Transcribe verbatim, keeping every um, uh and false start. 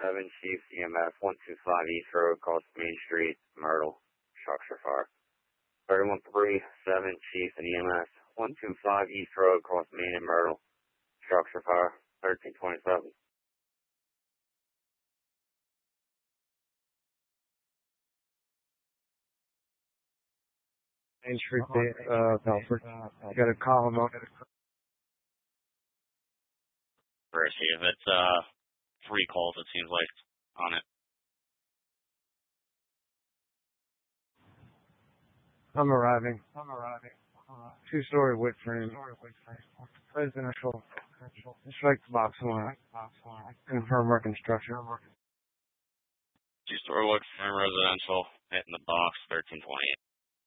seven, Chief E M S, one two five East Road, across Main Street, Myrtle, structure fire. thirty-one three seven, Chief and E M S, one two five East Road, across Main and Myrtle, structure fire, thirteen twenty-seven. Main Street, uh, Belford. You gotta call him up. Receive. It's, uh, three calls, it seems like, on it. I'm arriving. I'm arriving. Uh, two-story wood frame. Residential. Strike box one. Confirm working structure. Two-story wood frame residential, hitting the box, thirteen twenty-eight.